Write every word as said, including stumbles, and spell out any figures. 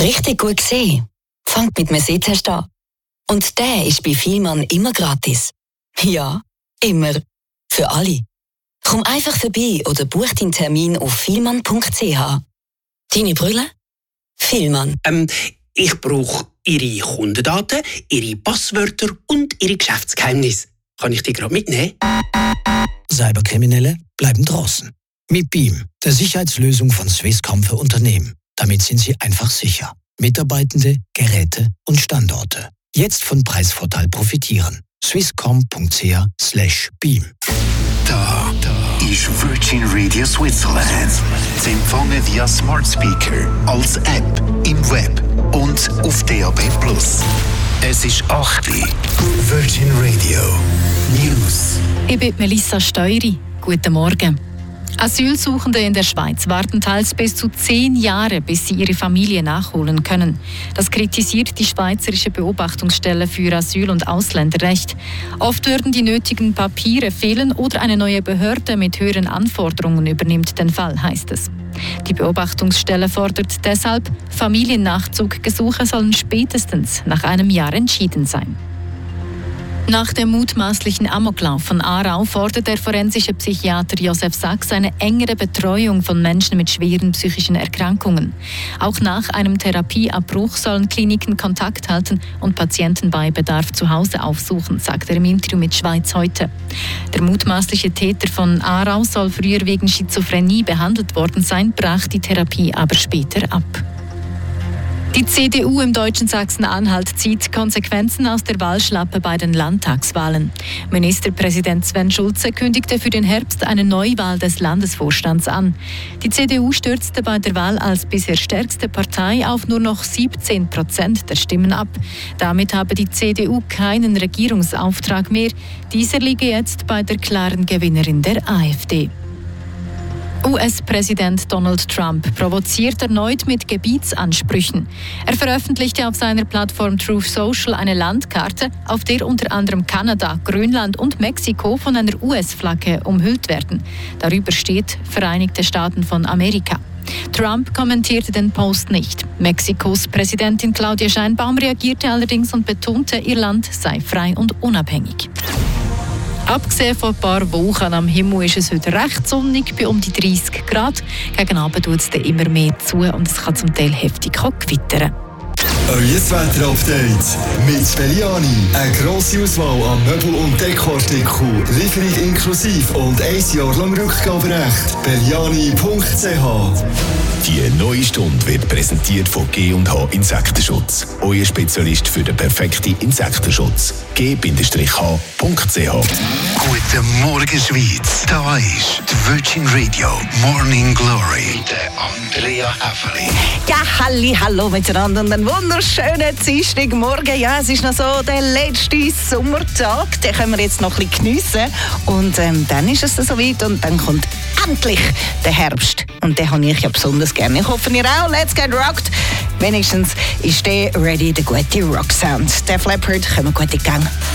Richtig gut gesehen. Fangt mit einem Sitztest an. Und der ist bei Vielmann immer gratis. Ja, immer. Für alle. Komm einfach vorbei oder buch deinen Termin auf vielmann punkt c h. Deine Brille? Vielmann. Ähm, ich brauche Ihre Kundendaten, Ihre Passwörter und Ihre Geschäftsgeheimnisse. Kann ich die gerade mitnehmen? Cyberkriminelle bleiben draußen. Mit Beam, der Sicherheitslösung von Swisscom für Unternehmen. Damit sind sie einfach sicher. Mitarbeitende, Geräte und Standorte. Jetzt von Preisvorteil profitieren. swisscom punkt c h slash beam. Da, da ist Virgin Radio Switzerland. Sie empfangen via Smart Speaker, als App, im Web und auf D A B plus. Es ist acht Uhr. Virgin Radio News. Ich bin Melissa Steury. Guten Morgen. Asylsuchende in der Schweiz warten teils bis zu zehn Jahre, bis sie ihre Familie nachholen können. Das kritisiert die Schweizerische Beobachtungsstelle für Asyl- und Ausländerrecht. Oft würden die nötigen Papiere fehlen oder eine neue Behörde mit höheren Anforderungen übernimmt den Fall, heißt es. Die Beobachtungsstelle fordert deshalb, Familiennachzuggesuche sollen spätestens nach einem Jahr entschieden sein. Nach dem mutmaßlichen Amoklauf von Aarau fordert der forensische Psychiater Josef Sachs eine engere Betreuung von Menschen mit schweren psychischen Erkrankungen. Auch nach einem Therapieabbruch sollen Kliniken Kontakt halten und Patienten bei Bedarf zu Hause aufsuchen, sagt er im Interview mit Schweiz heute. Der mutmaßliche Täter von Aarau soll früher wegen Schizophrenie behandelt worden sein, brach die Therapie aber später ab. Die C D U im deutschen Sachsen-Anhalt zieht Konsequenzen aus der Wahlschlappe bei den Landtagswahlen. Ministerpräsident Sven Schulze kündigte für den Herbst eine Neuwahl des Landesvorstands an. Die C D U stürzte bei der Wahl als bisher stärkste Partei auf nur noch siebzehn Prozent der Stimmen ab. Damit habe die C D U keinen Regierungsauftrag mehr. Dieser liege jetzt bei der klaren Gewinnerin der A f D. U S-Präsident Donald Trump provoziert erneut mit Gebietsansprüchen. Er veröffentlichte auf seiner Plattform Truth Social eine Landkarte, auf der unter anderem Kanada, Grönland und Mexiko von einer U S-Flagge umhüllt werden. Darüber steht Vereinigte Staaten von Amerika. Trump kommentierte den Post nicht. Mexikos Präsidentin Claudia Sheinbaum reagierte allerdings und betonte, ihr Land sei frei und unabhängig. Abgesehen von ein paar Wochen am Himmel ist es heute recht sonnig, bei um die dreißig Grad. Gegen Abend tut es dann immer mehr zu und es kann zum Teil heftig gewittern. Euer Wetter-Update mit Belliani. Eine grosse Auswahl an Möbel- und Dekoartikeln, Lieferung inklusive und ein Jahr lang Rückgaberecht. Belliani punkt c h. Die neue Stunde wird präsentiert von G und H Insektenschutz. Euer Spezialist für den perfekten Insektenschutz. G H punkt c h. Guten Morgen, Schweiz. Da ist die Virgin Radio Morning Glory mit Andrea Häfeli. Ja, halli, hallo miteinander und einen wunderschönen Dienstagmorgen. Ja, es ist noch so der letzte Sommertag. Den können wir jetzt noch ein bisschen geniessen. Und ähm, dann ist es soweit und dann kommt endlich der Herbst. Und den habe ich ja besonders gerne. Ich hoffe, ihr auch. Let's get rocked. Wenigstens ist der ready, der gute Rock-Sound. Der Leppard, kommen wir gut in Gang.